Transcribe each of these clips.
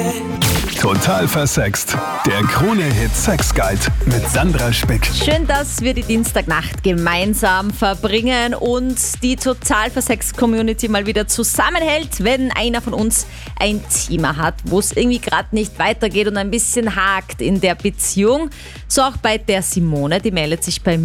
Total versext. Der Krone-Hit Sex Guide mit Sandra Spick. Schön, dass wir die Dienstagnacht gemeinsam verbringen und die Total versext Community mal wieder zusammenhält, wenn einer von uns ein Thema hat, wo es irgendwie gerade nicht weitergeht und ein bisschen hakt in der Beziehung. So auch bei der Simone, die meldet sich bei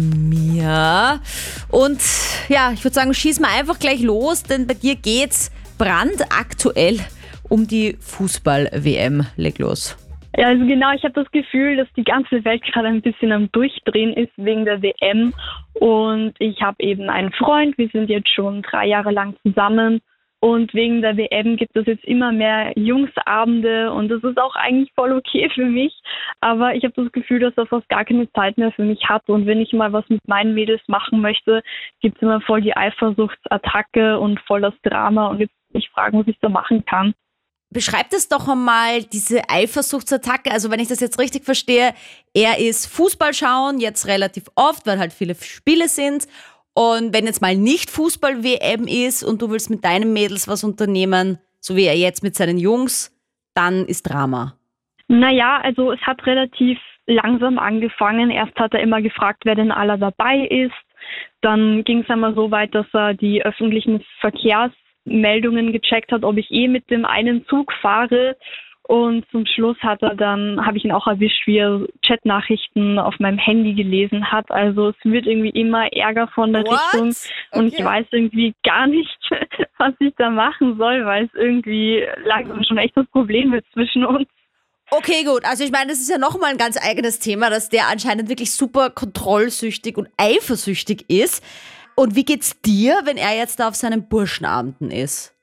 mir. Und ja, ich würde sagen, schieß mal einfach gleich los, denn bei dir geht's brandaktuell um die Fußball-WM. Leg los. Ja, also genau, ich habe das Gefühl, dass die ganze Welt gerade ein bisschen am Durchdrehen ist wegen der WM. Und ich habe eben einen Freund, wir sind jetzt schon 3 Jahre lang zusammen. Und wegen der WM gibt es jetzt immer mehr Jungsabende und das ist auch eigentlich voll okay für mich. Aber ich habe das Gefühl, dass er fast gar keine Zeit mehr für mich hat. Und wenn ich mal was mit meinen Mädels machen möchte, gibt es immer voll die Eifersuchtsattacke und voll das Drama. Und jetzt muss ich fragen, was ich da machen kann. Beschreib das doch einmal, diese Eifersuchtsattacke. Also wenn ich das jetzt richtig verstehe, er ist Fußball schauen, jetzt relativ oft, weil halt viele Spiele sind. Und wenn jetzt mal nicht Fußball-WM ist und du willst mit deinen Mädels was unternehmen, so wie er jetzt mit seinen Jungs, dann ist Drama. Naja, also es hat relativ langsam angefangen. Erst hat er immer gefragt, wer denn aller dabei ist. Dann ging es einmal so weit, dass er die öffentlichen Verkehrsmeldungen gecheckt hat, ob ich mit dem einen Zug fahre. Und zum Schluss habe ich ihn auch erwischt, wie er Chatnachrichten auf meinem Handy gelesen hat. Also es wird irgendwie immer ärger von der Richtung. Und ich weiß irgendwie gar nicht, was ich da machen soll, weil es irgendwie langsam schon echt das Problem wird zwischen uns. Okay, gut. Also ich meine, das ist ja nochmal ein ganz eigenes Thema, dass der anscheinend wirklich super kontrollsüchtig und eifersüchtig ist. Und wie geht's dir, wenn er jetzt da auf seinen Burschenabenden ist?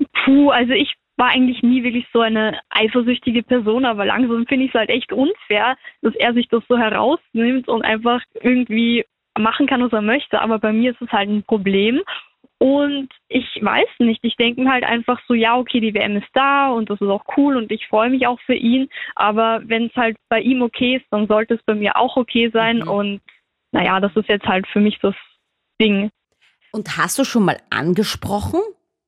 Also ich war eigentlich nie wirklich so eine eifersüchtige Person, aber langsam finde ich es halt echt unfair, dass er sich das so herausnimmt und einfach irgendwie machen kann, was er möchte. Aber bei mir ist es halt ein Problem. Und ich weiß nicht, ich denke mir halt einfach so, ja, okay, die WM ist da und das ist auch cool und ich freue mich auch für ihn. Aber wenn es halt bei ihm okay ist, dann sollte es bei mir auch okay sein. Und naja, das ist jetzt halt für mich das Ding. Und hast du schon mal angesprochen?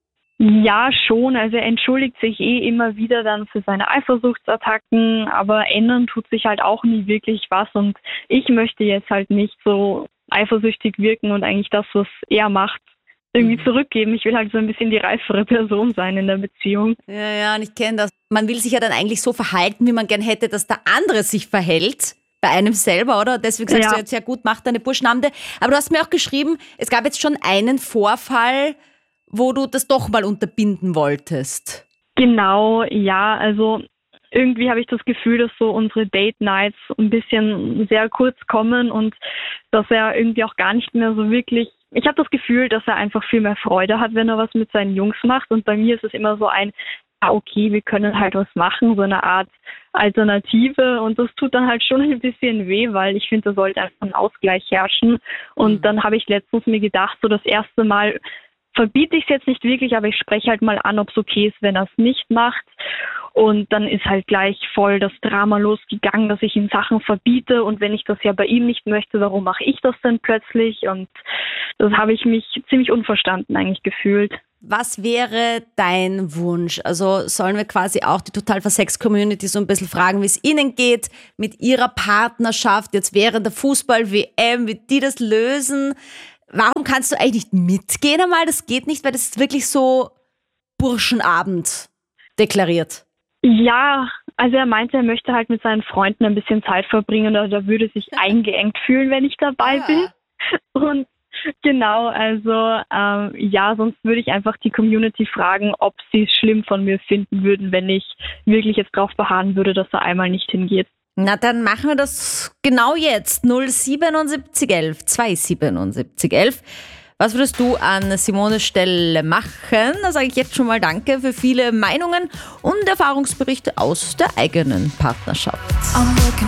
Ja, schon. Also er entschuldigt sich immer wieder dann für seine Eifersuchtsattacken, aber ändern tut sich halt auch nie wirklich was. Und ich möchte jetzt halt nicht so eifersüchtig wirken und eigentlich das, was er macht, irgendwie zurückgeben. Ich will halt so ein bisschen die reifere Person sein in der Beziehung. Ja, und ich kenne das. Man will sich ja dann eigentlich so verhalten, wie man gern hätte, dass der andere sich verhält. Bei einem selber, oder? Deswegen sagst du jetzt, ja gut, mach deine Burschenabende. Aber du hast mir auch geschrieben, es gab jetzt schon einen Vorfall, wo du das doch mal unterbinden wolltest. Genau, ja, also irgendwie habe ich das Gefühl, dass so unsere Date-Nights ein bisschen sehr kurz kommen und dass er irgendwie auch gar nicht mehr so wirklich, ich habe das Gefühl, dass er einfach viel mehr Freude hat, wenn er was mit seinen Jungs macht und bei mir ist es immer so ein, okay, wir können halt was machen, so eine Art Alternative und das tut dann halt schon ein bisschen weh, weil ich finde, da sollte einfach ein Ausgleich herrschen und dann habe ich letztens mir gedacht, so das erste Mal verbiete ich es jetzt nicht wirklich, aber ich spreche halt mal an, ob es okay ist, wenn er es nicht macht. Und dann ist halt gleich voll das Drama losgegangen, dass ich ihm Sachen verbiete. Und wenn ich das ja bei ihm nicht möchte, warum mache ich das denn plötzlich? Und das habe ich mich ziemlich unverstanden eigentlich gefühlt. Was wäre dein Wunsch? Also sollen wir quasi auch die Total versext Community so ein bisschen fragen, wie es ihnen geht mit ihrer Partnerschaft jetzt während der Fußball-WM, wie die das lösen? Warum kannst du eigentlich nicht mitgehen einmal? Das geht nicht, weil das ist wirklich so Burschenabend deklariert. Ja, also er meinte, er möchte halt mit seinen Freunden ein bisschen Zeit verbringen oder er würde sich eingeengt fühlen, wenn ich dabei bin. Und genau, also sonst würde ich einfach die Community fragen, ob sie es schlimm von mir finden würden, wenn ich wirklich jetzt drauf beharren würde, dass er einmal nicht hingeht. Na, dann machen wir das genau jetzt. 07711 27711. Was würdest du an Simones Stelle machen? Da sage ich jetzt schon mal Danke für viele Meinungen und Erfahrungsberichte aus der eigenen Partnerschaft.